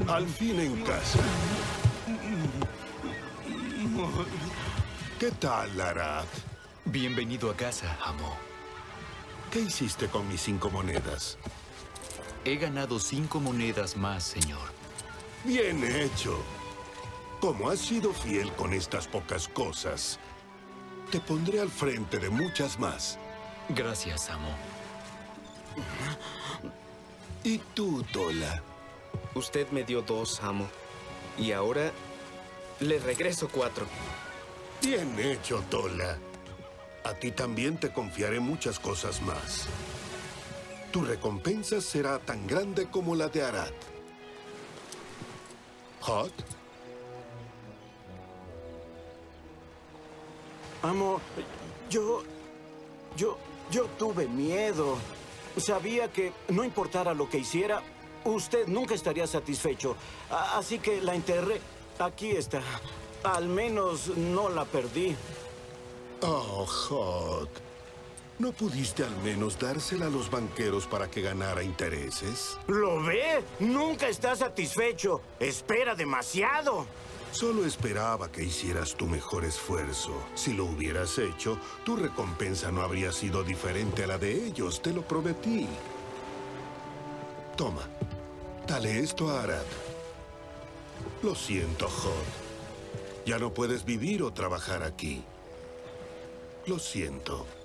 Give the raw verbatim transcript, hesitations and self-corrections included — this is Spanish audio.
Al fin en casa. ¿Qué tal, Arad? Bienvenido a casa, amo. ¿Qué hiciste con mis cinco monedas? He ganado cinco monedas más, señor. Bien hecho. Como has sido fiel con estas pocas cosas, te pondré al frente de muchas más. Gracias, amo. ¿Y tú, Tola? Usted me dio dos, amo. Y ahora le regreso cuatro. Bien hecho, Tola. A ti también te confiaré muchas cosas más. Tu recompensa será tan grande como la de Arad. ¿Hot? Amo, yo... Yo... Yo tuve miedo. Sabía que, no importara lo que hiciera, usted nunca estaría satisfecho. A- así que la enterré. Aquí está. Al menos no la perdí. Oh, Hot. ¿No pudiste al menos dársela a los banqueros para que ganara intereses? ¿Lo ve? Nunca está satisfecho. Espera demasiado. Solo esperaba que hicieras tu mejor esfuerzo. Si lo hubieras hecho, tu recompensa no habría sido diferente a la de ellos, te lo prometí. Toma, dale esto a Arad. Lo siento, Hot. Ya no puedes vivir o trabajar aquí. Lo siento.